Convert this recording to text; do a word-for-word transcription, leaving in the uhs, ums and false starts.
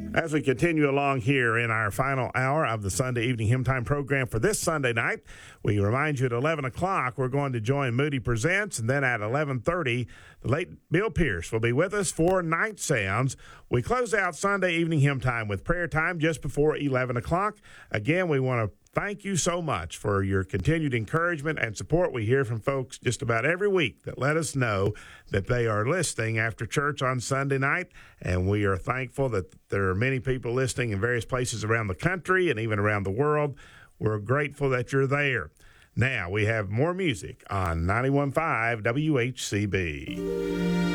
As we continue along here in our final hour of the Sunday Evening Hymn Time program for this Sunday night, we remind you at eleven o'clock we're going to join Moody Presents, and then at eleven thirty, the late Bill Pierce will be with us for Night Sounds. We close out Sunday Evening Hymn Time with prayer time just before eleven o'clock. Again, we want to thank you so much for your continued encouragement and support. We hear from folks just about every week that let us know that they are listening after church on Sunday night, and we are thankful that there are many people listening in various places around the country and even around the world. We're grateful that you're there. Now we have more music on ninety-one point five W H C B.